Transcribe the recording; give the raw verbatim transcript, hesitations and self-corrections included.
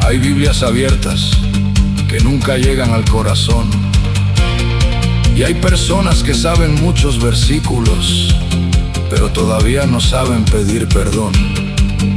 Hay Biblias abiertas que nunca llegan al corazón, y hay personas que saben muchos versículos, pero todavía no saben pedir perdón.